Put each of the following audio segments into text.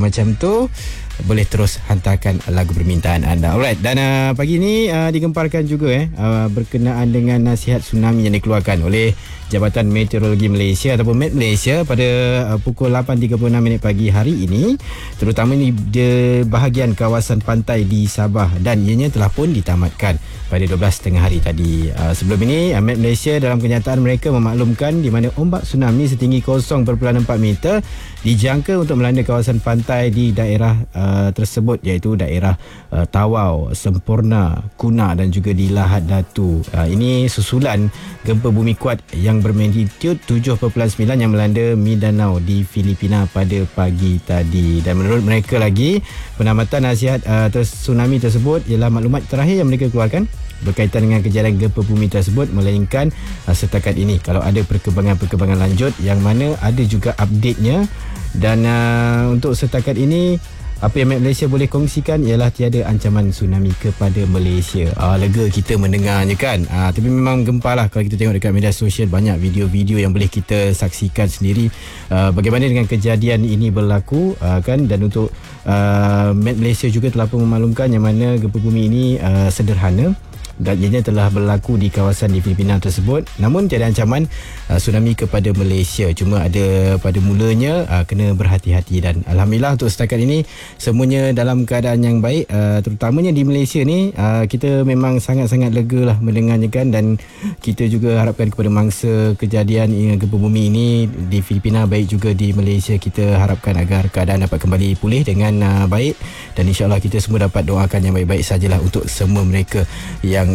macam tu, boleh terus hantarkan lagu permintaan anda. Alright, dan pagi ni digemparkan juga berkenaan dengan nasihat tsunami yang dikeluarkan oleh Jabatan Meteorologi Malaysia ataupun Met Malaysia pada pukul 8.36 pagi hari ini, terutama di bahagian kawasan pantai di Sabah, dan ianya telah pun ditamatkan pada 12.30 hari tadi. Sebelum ini Met Malaysia dalam kenyataan mereka memaklumkan di mana ombak tsunami setinggi 0.4 meter dijangka untuk melanda kawasan pantai di daerah tersebut, iaitu daerah Tawau, Sempurna, Kuna dan juga di Lahad Datu. Ini susulan gempa bumi kuat yang bermagnitudo 7.9 yang melanda Mindanao di Filipina pada pagi tadi. Dan menurut mereka lagi, penamatan nasihat tsunami tersebut ialah maklumat terakhir yang mereka keluarkan berkaitan dengan kejadian gempa bumi tersebut, melainkan setakat ini kalau ada perkembangan lanjut yang mana ada juga update-nya. Dan untuk setakat ini, apa yang Malaysia boleh kongsikan ialah tiada ancaman tsunami kepada Malaysia. Lega kita mendengarnya kan. Tapi memang gempar lah kalau kita tengok dekat media sosial, banyak video-video yang boleh kita saksikan sendiri bagaimana dengan kejadian ini berlaku kan. Dan untuk Met Malaysia juga telah pun memaklumkan yang mana gempa bumi ini sederhana dan ianya telah berlaku di kawasan di Filipina tersebut, namun tiada ancaman tsunami kepada Malaysia. Cuma ada pada mulanya kena berhati-hati, dan alhamdulillah untuk setakat ini semuanya dalam keadaan yang baik. Terutamanya di Malaysia ni kita memang sangat-sangat lega lah mendengarnya kan. Dan kita juga harapkan kepada mangsa kejadian gempa bumi ini di Filipina, baik juga di Malaysia, kita harapkan agar keadaan dapat kembali pulih dengan baik, dan insyaAllah kita semua dapat doakan yang baik-baik sajalah untuk semua mereka yang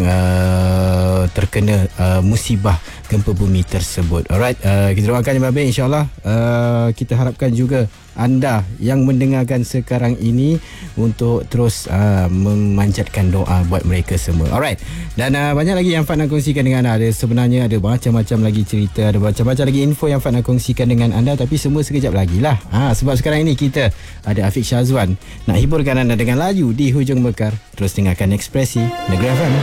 terkena musibah gempa bumi tersebut. Alright, kita doakan yang baik, insyaAllah. Kita harapkan juga anda yang mendengarkan sekarang ini untuk terus memanjatkan doa buat mereka semua. Alright, dan banyak lagi yang Fad nak kongsikan dengan anda. Sebenarnya ada macam-macam lagi cerita, ada macam-macam lagi info yang Fad nak kongsikan dengan anda, tapi semua sekejap lagi lah. Sebab sekarang ini kita ada Afiq Syazwan nak hiburkan anda dengan lagu di hujung bekar. Terus dengarkan Ekspresi Negeri FM.